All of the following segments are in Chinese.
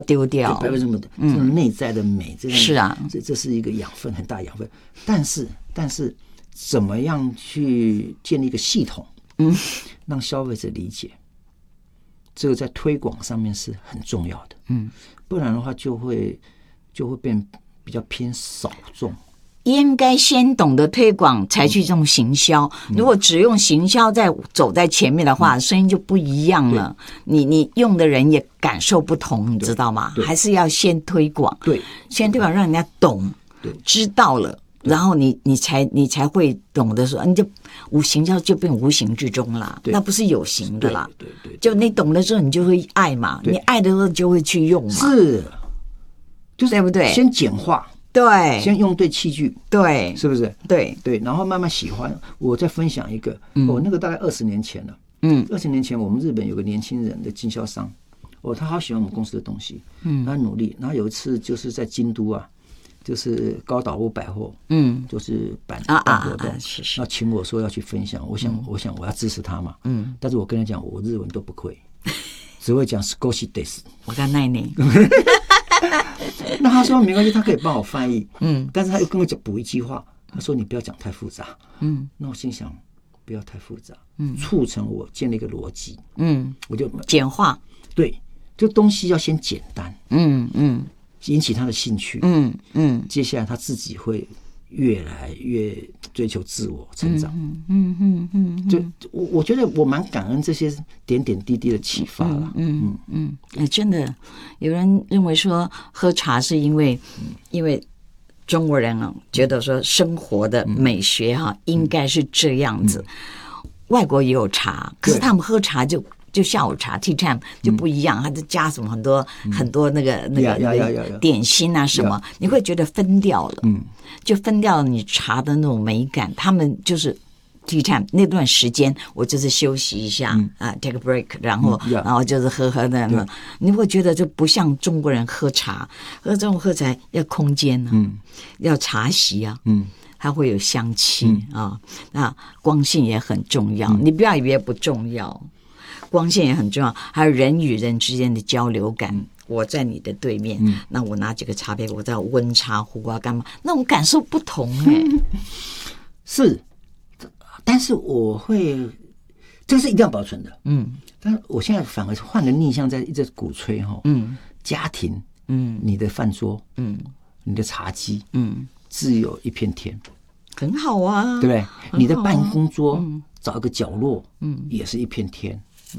丢掉， 白白这么的，这种内在的美， 是啊， 这是一个养分，很大养分。但是怎么样去建立一个系统，让消费者理解，这个在推广上面是很重要的，不然的话就会变比较偏少众。 应该先懂得推广，才去用行销。如果只用行销走在前面的话，声音就不一样了。你用的人也感受不同，你知道吗？还是要先推广， 对， 先推广让人家懂，知道了，然后你才会懂得说，你就行销就变无形之中啦，那不是有形的啦。 对， 就你懂了之后，你就会爱嘛，你爱的时候就会去用嘛， 是，就是对不对？ 先简化。 对， 先用对器具， 对， 是不是？ 对， 然后慢慢喜欢。我再分享一个，那个大概20年前了。20年前我们日本有个年轻人的经销商，他好喜欢我们公司的东西，他努力。然后有一次就是在京都啊，就是高岛屋百货，就是办活动，那请我说要去分享。我想我要支持他嘛，但是我跟他讲，我日文都不会，只会讲少しです。 我跟奈你。 那他说没关系，他可以帮我翻译。但是他又跟我讲补一句话，他说你不要讲太复杂。那我心想不要太复杂，促成我建立一个逻辑。我就简化。 对，这东西要先简单。引起他的兴趣。接下来他自己会越来越追求自我成长。就我觉得我蛮感恩这些点点滴滴的启发了。 真的，有人认为说喝茶是因为中国人觉得说生活的美学应该是这样子。外国也有茶，可是他们喝茶就下午茶 tea time 就不一样，他就加什么很多那个点心啊什么，你会觉得分掉了，就分掉了你茶的那种美感。他们就是 tea time 那段时间，我就是休息一下take a break， 然后就是喝的，你会觉得就不像中国人喝茶要空间要茶席啊。它会有香气那光线也很重要，你不要以为不重要，光线也很重要，还有人与人之间的交流感。我在你的对面，那我拿几个茶杯，我在温茶壶啊，干嘛？那种感受不同是，但是我会，这个是一定要保存的。但是我现在反而换个逆向，在一直鼓吹家庭，你的饭桌，你的茶几，自有一片天， 很好啊， 对不对？你的办公桌找一个角落，也是一片天，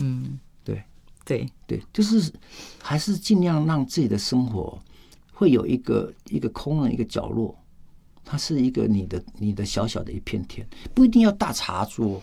对，就是还是尽量让自己的生活会有一个空的一个角落，它是一个你的小小的一片天，不一定要大茶桌，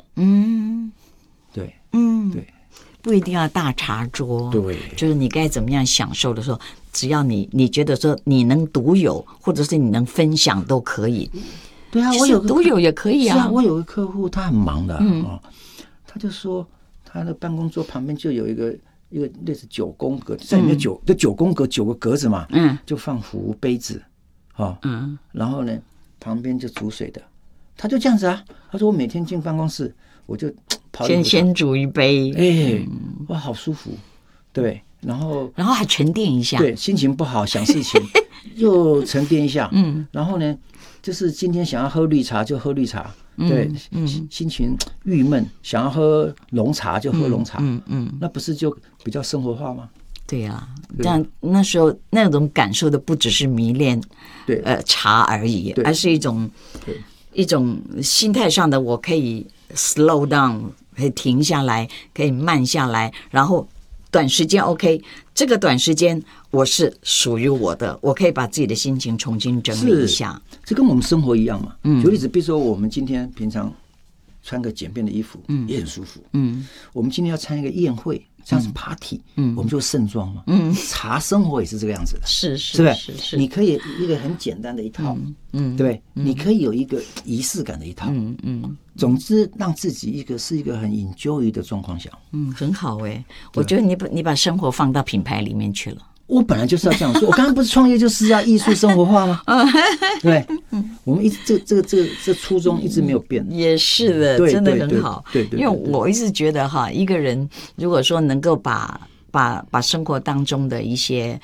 对， 不一定要大茶桌， 对， 就是你该怎么样享受的时候，只要你觉得说你能独有，或者是你能分享都可以。 对啊，我有独有也可以啊。 是啊，我有个客户，他很忙的他就说他的办公桌旁边就有一个类似9宫格，在里面9宫格9个格子嘛，就放壶杯子然后呢旁边就煮水的，他就这样子啊。他说我每天进办公室我就先煮一杯， 哇，好舒服，对，然后还沉淀一下， 对，心情不好想事情又沉淀一下，然后呢，就是今天想要喝绿茶就喝绿茶，对，心情郁闷想要喝浓茶就喝浓茶，那不是就比较生活化吗？ 对啊，但那时候那种感受的不只是迷恋茶而已，而是一种心态上的，我可以 slow down， 可以停下来，可以慢下来，然后短时间 OK， 这个短时间我是属于我的，我可以把自己的心情重新整理一下。 这跟我们生活一样嘛。举例子，比如说我们今天平常穿个简便的衣服，也很舒服。我们今天要参一个宴会，像是 party，我们就盛装嘛。茶生活也是这个样子的，是不是？你可以一个很简单的一套，对不对？你可以有一个仪式感的一套，总之让自己是一个很 enjoy 的状况下， 很好我觉得你把生活放到品牌里面去了。 我本来就是要这样说，我刚刚不是创业就是要艺术生活化吗？对，我们一直这初衷一直没有变。 也是的，真的很好。 对， 因为我一直觉得一个人如果说能够把把生活当中的一些